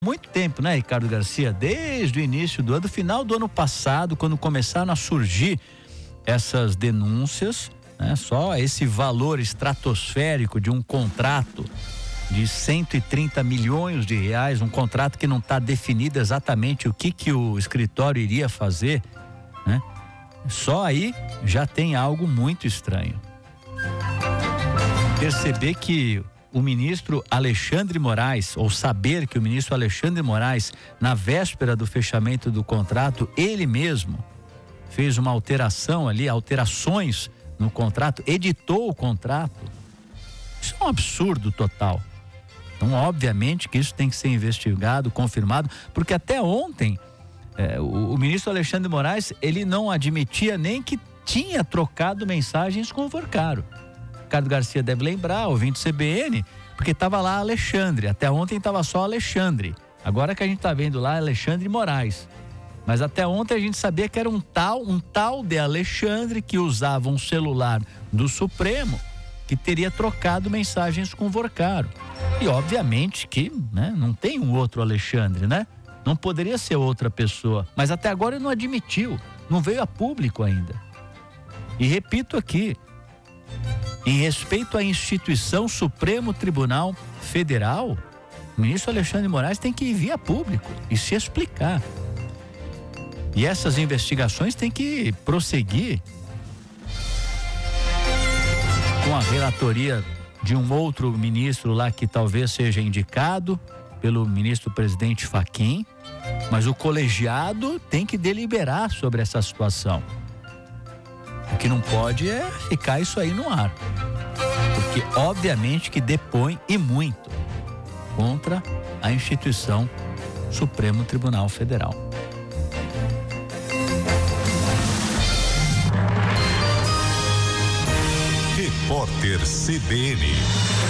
muito tempo, né, Ricardo Garcia? Desde o início do ano, do final do ano passado, quando começaram a surgir essas denúncias, né, só esse valor estratosférico de um contrato de 130 milhões de reais, um contrato que não está definido exatamente o que o escritório iria fazer, né? Só aí já tem algo muito estranho. Perceber que o ministro Alexandre Moraes, ou saber que o ministro Alexandre Moraes, na véspera do fechamento do contrato, ele mesmo fez uma alteração ali, alterações no contrato, editou o contrato. Isso é um absurdo total. Então, obviamente que isso tem que ser investigado, confirmado, porque até ontem o ministro Alexandre Moraes, ele não admitia nem que tinha trocado mensagens com o Vorcaro. Ricardo Garcia deve lembrar, ouvinte CBN, porque estava lá Alexandre, até ontem estava só Alexandre. Agora que a gente está vendo lá Alexandre Moraes. Mas até ontem a gente sabia que era um tal de Alexandre que usava um celular do Supremo que teria trocado mensagens com o Vorcaro. E obviamente que, né, não tem um outro Alexandre, né? Não poderia ser outra pessoa. Mas até agora ele não admitiu, não veio a público ainda. E repito aqui, em respeito à instituição Supremo Tribunal Federal, o ministro Alexandre Moraes tem que vir a público e se explicar. E essas investigações têm que prosseguir com a relatoria de um outro ministro lá que talvez seja indicado pelo ministro presidente Fachin, mas o colegiado tem que deliberar sobre essa situação. O que não pode é ficar isso aí no ar, porque obviamente que depõe e muito contra a instituição Supremo Tribunal Federal. Repórter CBN.